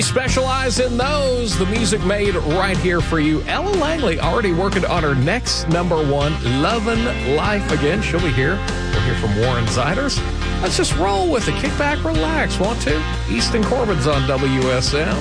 Specialize in those. The music made right here for you. Ella Langley already working on her next number one, Lovin' Life Again. She'll be here. We'll hear from Warren Ziders. Let's just roll with it. Kick back, relax. Want to? Easton Corbin's on WSM.